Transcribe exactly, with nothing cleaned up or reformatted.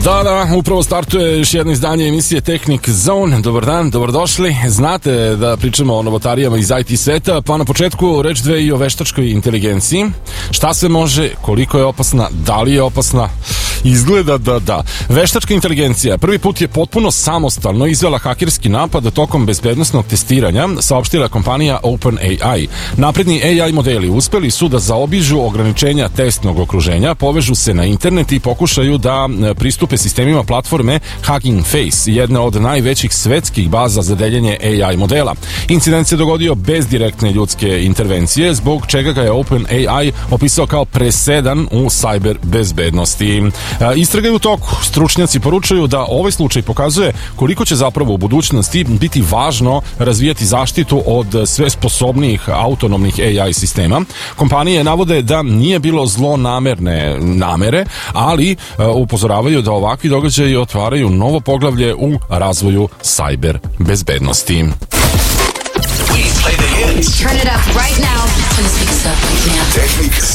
Da, da, upravo startuje još jedno izdanje emisije Technic Zone. Dobar dan, dobrodošli. Znate da pričamo o novotarijama iz I T sveta, pa na početku reč dve i o veštačkoj inteligenciji. Šta se može, koliko je opasna, da li je opasna? Izgleda da da. Veštačka inteligencija prvi put je potpuno samostalno izvela hakerski napad tokom bezbednosnog testiranja, saopštila kompanija OpenAI. Napredni A I modeli uspeli su da zaobiđu ograničenja testnog okruženja, povežu se na internet i pokušaju da pristupe sistemima platforme Hugging Face, jedna od najvećih svetskih baza za deljenje A I modela. Incident se dogodio bez direktne ljudske intervencije, zbog čega ga je OpenAI opisao kao presedan u cyber bezbednosti. Istraga je u toku. Stručnjaci poručuju da ovaj slučaj pokazuje koliko će zapravo u budućnosti biti važno razvijati zaštitu od sve sposobnijih autonomnih A I sistema. Kompanije navode da nije bilo zlonamerne namere, ali upozoravaju da ovakvi događaji otvaraju novo poglavlje u razvoju cyber bezbednosti. Turn it up right now. Turn the speakers up right now. Technic